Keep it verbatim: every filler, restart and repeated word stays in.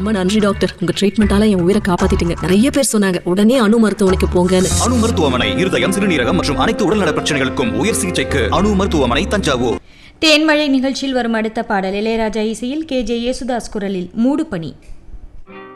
ரொம்ப நன்றி டாக்டர், உங்க ட்ரீட்மெண்டால என் உயிரை காப்பாத்திட்டீங்க. நிறைய பேர் சொன்னாங்க உடனே அணு மருத்துவமனைக்கு போங்கன்னு. அணு மருத்துவமனை இருதயம், சிறுநீரகம் மற்றும் அனைத்து உடல்நல பிரச்சனைகளுக்கும் உயர் சிகிச்சைக்கு அணு மருத்துவமனை, தஞ்சாவூர். தேன்மழை நிகழ்ச்சியில் வரும் அடுத்த பாடல் இளையராஜா இசையில் கே ஜே யேசுதாஸ் குரலில் மூடு பனி.